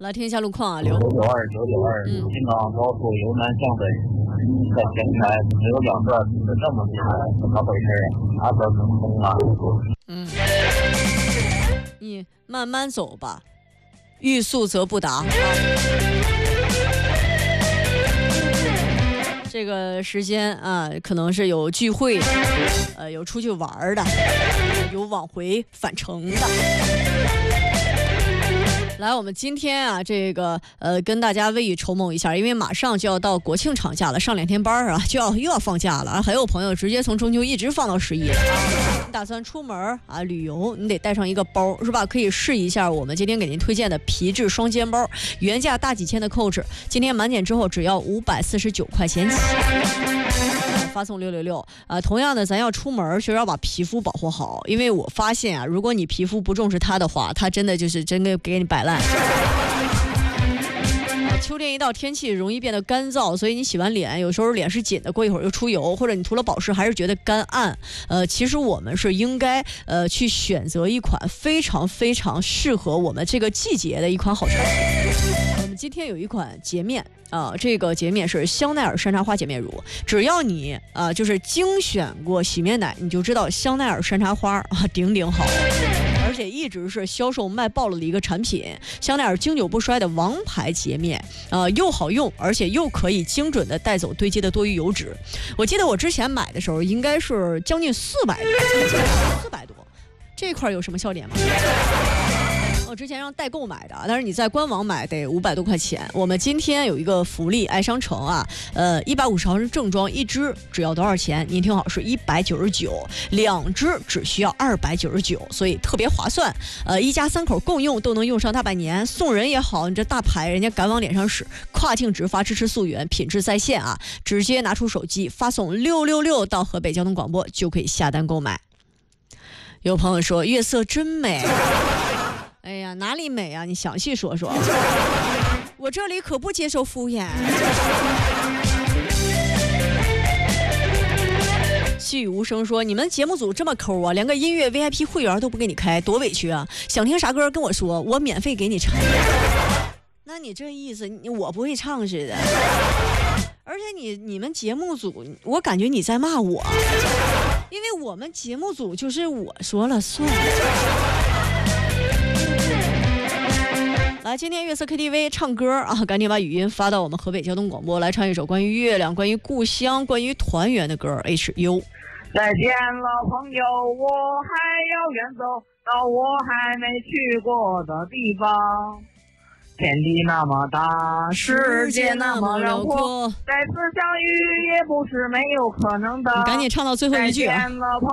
来听一下路况啊，刘。 992，京港高速由南向北，在前台只有2段是这么厉害，怎么回事啊？2段能通了。 你慢慢走吧，欲速则不达。这个时间啊，可能是有聚会，有出去玩的，有往回返程的。来，我们今天啊，这个跟大家未雨绸缪一下，因为马上就要到国庆长假了，上2天班啊，又要放假了。还有朋友直接从中秋一直放到11了。你打算出门啊旅游，你得带上一个包，是吧？可以试一下我们今天给您推荐的皮质双肩包，原价大几千的扣置，今天满减之后只要549块钱起。发送666同样的，咱要出门就要把皮肤保护好，因为我发现啊，如果你皮肤不重视它的话，它真的给你摆烂。秋天一到，天气容易变得干燥，所以你洗完脸，有时候脸是紧的，过一会儿又出油，或者你涂了保湿还是觉得干暗。其实我们是应该去选择一款非常非常适合我们这个季节的一款好产品。我们今天有一款洁面这个洁面是香奈儿山茶花洁面乳，只要你就是精选过洗面奶，你就知道香奈儿山茶花顶好。而且一直是销售卖爆了的一个产品，香奈儿经久不衰的王牌洁面，又好用，而且又可以精准的带走堆积的多余油脂。我记得我之前买的时候应该是将近400多，这块有什么笑点吗？我之前让代购买的，但是你在官网买得500多块钱。我们今天有一个福利，爱商城150毫升正装一支只要多少钱？您听好，是199，2支只需要299，所以特别划算。一家3口共用都能用上大半年，送人也好，你这大牌人家敢往脸上使，跨境直发，支持溯源，品质在线啊！直接拿出手机发送666到河北交通广播就可以下单购买。有朋友说月色真美。哎呀，哪里美啊？你详细说说。我这里可不接受敷衍。细雨无声说：“你们节目组这么抠啊，连个音乐 VIP 会员都不给你开，多委屈啊！想听啥歌跟我说，我免费给你唱。”那你这意思，我不会唱似的。而且你们节目组，我感觉你在骂我，因为我们节目组就是我说了算。来，今天月色 KTV 唱歌赶紧把语音发到我们河北交通广播，来唱一首关于月亮、关于故乡、关于团圆的歌。HU。 再见了朋友，我还要远走到我还没去过的地方。天地那么大，世界那么辽阔，再次相遇也不是没有可能的。 你赶紧唱到最后一句啊！